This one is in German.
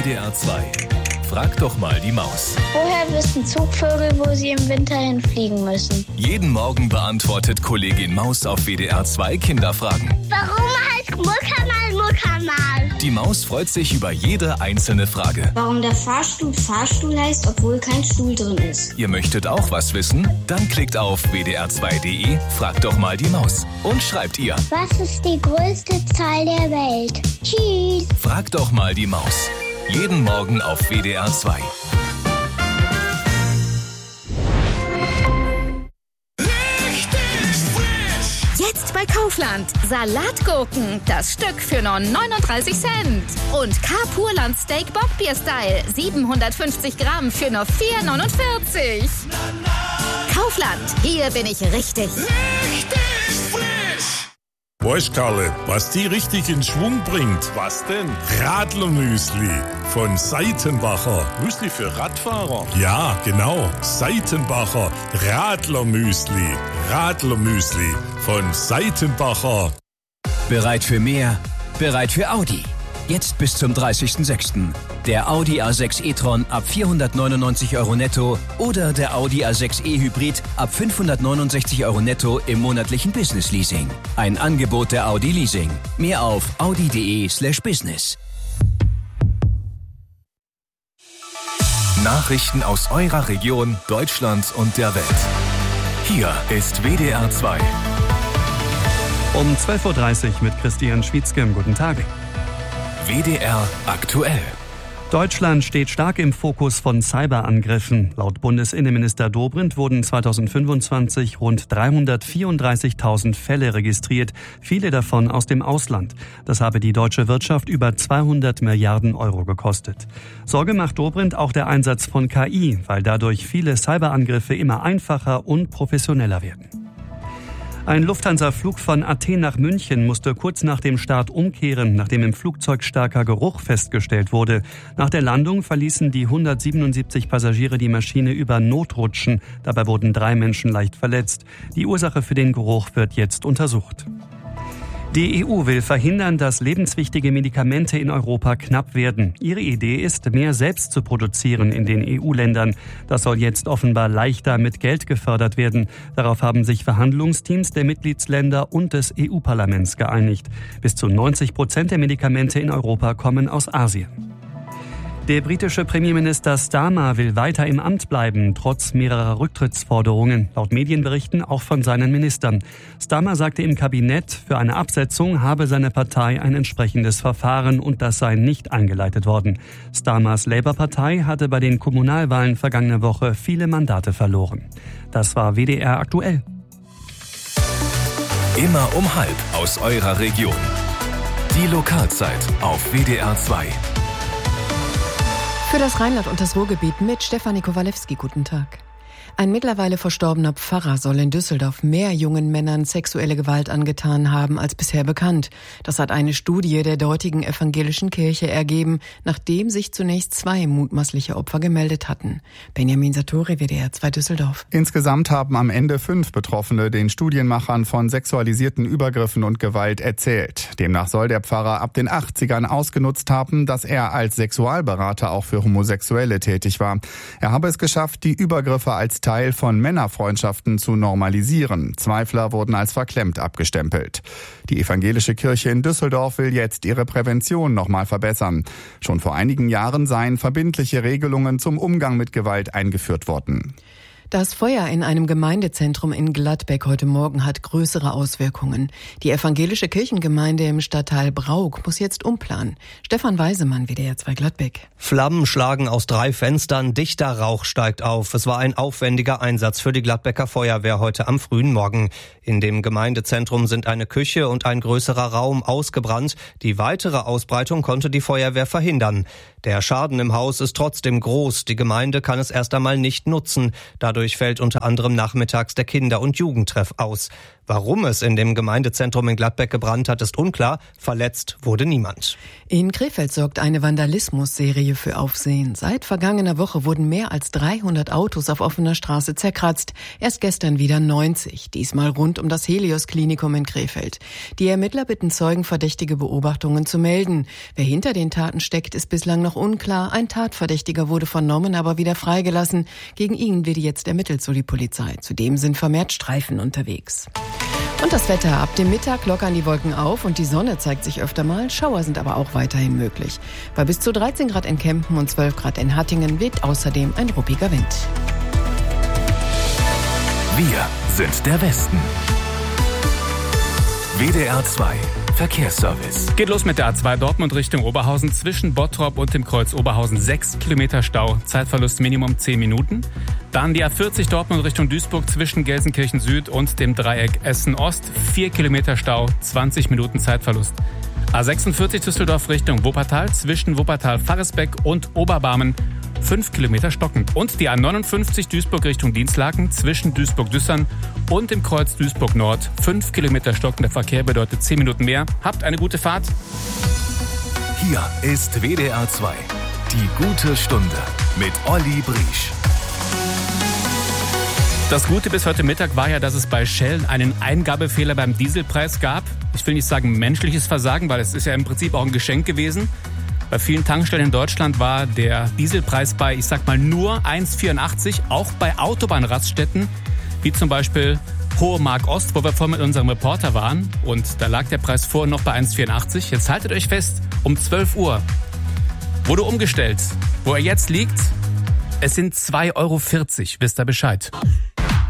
WDR 2. Frag doch mal die Maus. Woher wissen Zugvögel, wo sie im Winter hinfliegen müssen? Jeden Morgen beantwortet Kollegin Maus auf WDR 2 Kinderfragen. Warum heißt Muckermal Muckermal? Die Maus freut sich über jede einzelne Frage. Warum der Fahrstuhl Fahrstuhl heißt, obwohl kein Stuhl drin ist. Ihr möchtet auch was wissen? Dann klickt auf wdr2.de, fragt doch mal die Maus und schreibt ihr. Was ist die größte Zahl der Welt? Tschüss. Fragt doch mal die Maus. Jeden Morgen auf WDR 2. Jetzt bei Kaufland. Salatgurken, das Stück für nur 39 Cent. Und K-Purland Steak Bockbier-Style, 750 Gramm für nur 4,49. Kaufland, hier bin ich richtig. Weißt, Karle, was die richtig in Schwung bringt? Was denn? Radlermüsli von Seitenbacher. Müsli für Radfahrer? Ja, genau. Seitenbacher Radlermüsli. Radlermüsli von Seitenbacher. Bereit für mehr? Bereit für Audi. Jetzt bis zum 30.06. Der Audi A6 e-tron ab 499 € netto oder der Audi A6 e-Hybrid ab 569 € netto im monatlichen Business-Leasing. Ein Angebot der Audi Leasing. Mehr auf audi.de/business. Nachrichten aus eurer Region, Deutschland und der Welt. Hier ist WDR 2. Um 12.30 Uhr mit Christian Schwietzke. Guten Tag. WDR aktuell. Deutschland steht stark im Fokus von Cyberangriffen. Laut Bundesinnenminister Dobrindt wurden 2025 rund 334.000 Fälle registriert, viele davon aus dem Ausland. Das habe die deutsche Wirtschaft über 200 Milliarden € gekostet. Sorge macht Dobrindt auch der Einsatz von KI, weil dadurch viele Cyberangriffe immer einfacher und professioneller werden. Ein Lufthansa-Flug von Athen nach München musste kurz nach dem Start umkehren, nachdem im Flugzeug starker Geruch festgestellt wurde. Nach der Landung verließen die 177 Passagiere die Maschine über Notrutschen. Dabei wurden 3 Menschen leicht verletzt. Die Ursache für den Geruch wird jetzt untersucht. Die EU will verhindern, dass lebenswichtige Medikamente in Europa knapp werden. Ihre Idee ist, mehr selbst zu produzieren in den EU-Ländern. Das soll jetzt offenbar leichter mit Geld gefördert werden. Darauf haben sich Verhandlungsteams der Mitgliedsländer und des EU-Parlaments geeinigt. Bis zu 90% der Medikamente in Europa kommen aus Asien. Der britische Premierminister Starmer will weiter im Amt bleiben, trotz mehrerer Rücktrittsforderungen, laut Medienberichten auch von seinen Ministern. Starmer sagte im Kabinett, für eine Absetzung habe seine Partei ein entsprechendes Verfahren und das sei nicht eingeleitet worden. Starmers Labour-Partei hatte bei den Kommunalwahlen vergangene Woche viele Mandate verloren. Das war WDR aktuell. Immer um 12:30 aus eurer Region. Die Lokalzeit auf WDR 2. Für das Rheinland und das Ruhrgebiet mit Stefanie Kowalewski. Guten Tag. Ein mittlerweile verstorbener Pfarrer soll in Düsseldorf mehr jungen Männern sexuelle Gewalt angetan haben als bisher bekannt. Das hat eine Studie der dortigen evangelischen Kirche ergeben, nachdem sich zunächst 2 mutmaßliche Opfer gemeldet hatten. Benjamin Satori, WDR 2 Düsseldorf. Insgesamt haben am Ende 5 Betroffene den Studienmachern von sexualisierten Übergriffen und Gewalt erzählt. Demnach soll der Pfarrer ab den 80ern ausgenutzt haben, dass er als Sexualberater auch für Homosexuelle tätig war. Er habe es geschafft, die Übergriffe als Teil von Männerfreundschaften zu normalisieren. Zweifler wurden als verklemmt abgestempelt. Die evangelische Kirche in Düsseldorf will jetzt ihre Prävention nochmal verbessern. Schon vor einigen Jahren seien verbindliche Regelungen zum Umgang mit Gewalt eingeführt worden. Das Feuer in einem Gemeindezentrum in Gladbeck heute Morgen hat größere Auswirkungen. Die evangelische Kirchengemeinde im Stadtteil Brauk muss jetzt umplanen. Stefan Weisemann, WDR 2 Gladbeck. Flammen schlagen aus 3 Fenstern, dichter Rauch steigt auf. Es war ein aufwendiger Einsatz für die Gladbecker Feuerwehr heute am frühen Morgen. In dem Gemeindezentrum sind eine Küche und ein größerer Raum ausgebrannt. Die weitere Ausbreitung konnte die Feuerwehr verhindern. Der Schaden im Haus ist trotzdem groß. Die Gemeinde kann es erst einmal nicht nutzen. Dadurch fällt unter anderem nachmittags der Kinder- und Jugendtreff aus. Warum es in dem Gemeindezentrum in Gladbeck gebrannt hat, ist unklar. Verletzt wurde niemand. In Krefeld sorgt eine Vandalismus-Serie für Aufsehen. Seit vergangener Woche wurden mehr als 300 Autos auf offener Straße zerkratzt. Erst gestern wieder 90. Diesmal rund um das Helios-Klinikum in Krefeld. Die Ermittler bitten Zeugen, verdächtige Beobachtungen zu melden. Wer hinter den Taten steckt, ist bislang noch unklar. Ein Tatverdächtiger wurde vernommen, aber wieder freigelassen. Gegen ihn wird jetzt ermittelt, so die Polizei. Zudem sind vermehrt Streifen unterwegs. Und das Wetter. Ab dem Mittag lockern die Wolken auf und die Sonne zeigt sich öfter mal. Schauer sind aber auch weiterhin möglich. Bei bis zu 13 Grad in Kempen und 12 Grad in Hattingen weht außerdem ein ruppiger Wind. Wir sind der Westen. WDR 2 Verkehrsservice. Geht los mit der A2 Dortmund Richtung Oberhausen. Zwischen Bottrop und dem Kreuz Oberhausen 6 Kilometer Stau. Zeitverlust Minimum 10 Minuten. Dann die A40 Dortmund Richtung Duisburg zwischen Gelsenkirchen Süd und dem Dreieck Essen Ost. 4 Kilometer Stau, 20 Minuten Zeitverlust. A46 Düsseldorf Richtung Wuppertal zwischen Wuppertal-Farresbeck und Oberbarmen. 5 Kilometer stockend. Und die A59 Duisburg Richtung Dinslaken zwischen Duisburg-Düssern und dem Kreuz Duisburg Nord. 5 Kilometer stockender Verkehr bedeutet 10 Minuten mehr. Habt eine gute Fahrt. Hier ist WDR 2. Die gute Stunde mit Olli Briesch. Das Gute bis heute Mittag war ja, dass es bei Shell einen Eingabefehler beim Dieselpreis gab. Ich will nicht sagen menschliches Versagen, weil es ist ja im Prinzip auch ein Geschenk gewesen. Bei vielen Tankstellen in Deutschland war der Dieselpreis bei, ich sag mal, nur 1,84, auch bei Autobahnraststätten, wie zum Beispiel Hohe Mark Ost, wo wir vorhin mit unserem Reporter waren. Und da lag der Preis vorhin noch bei 1,84. Jetzt haltet euch fest, um 12 Uhr wurde umgestellt. Wo er jetzt liegt, es sind 2,40 €. Wisst ihr Bescheid?